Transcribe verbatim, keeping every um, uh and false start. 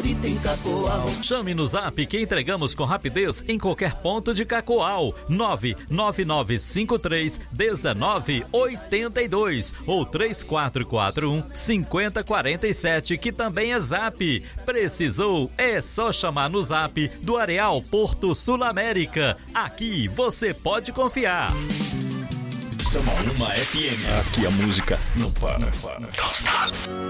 favorita em Cacoal. Chame no Zap que entregamos com rapidez em qualquer ponto de Cacoal. nove nove nove cinco três um nove oito dois ou três quatro quatro um cinco zero quatro sete, que também é Zap. Precisou? É só chamar no Zap do Areal Porto Sul América. Aqui você pode confiar. São uma F M. Aqui a música não para. Não para.